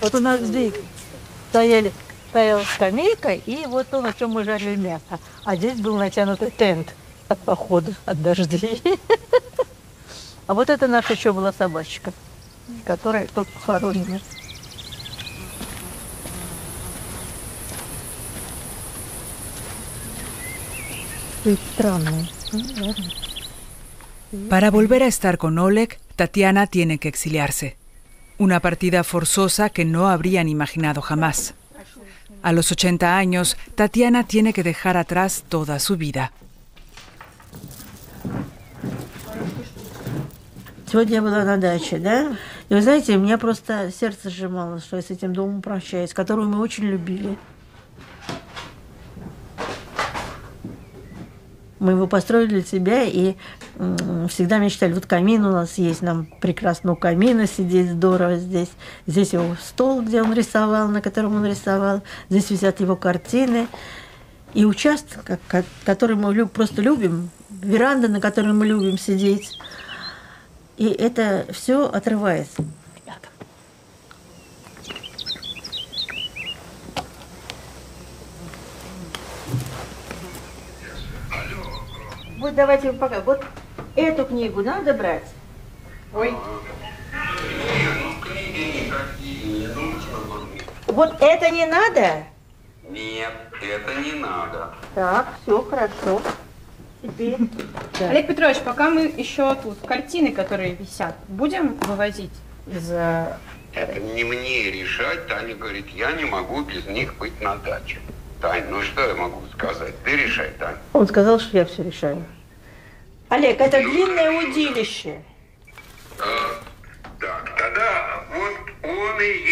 Вот у нас здесь стояла скамейка, и вот то, на чем мы жарили мясо. А здесь был натянутый тент от похода, от дождей. А вот это наша еще была собачка, которая тут похоронена. Странно. Para volver a estar con Oleg, Tatiana tiene que exiliarse. Una partida forzosa que no habrían imaginado jamás. A los 80 años, Tatiana tiene que dejar atrás toda su vida. Сегодня я была на даче, да? И вы знаете, у меня просто сердце сжималось, что я с этим домом прощаюсь, который мы очень любили. Мы его построили для себя и всегда мечтали. Вот камин у нас есть, нам прекрасно у камина сидеть, здорово здесь. Здесь его стол, где он рисовал, на котором он рисовал. Здесь висят его картины. И участок, который мы просто любим, веранда, на которой мы любим сидеть. И это все отрывается. Вот давайте пока. Вот эту книгу надо брать. Ой. Вот это не надо? Нет, это не надо. Так, все хорошо. Теперь. Да. Олег Петрович, пока мы еще тут картины, которые висят, будем вывозить из... Это не мне решать. Таня говорит, я не могу без них быть на даче. Тань, ну что я могу сказать? Ты решай, Тань. Он сказал, что я все решаю. Олег, это длинное удилище. Так, тогда вот он и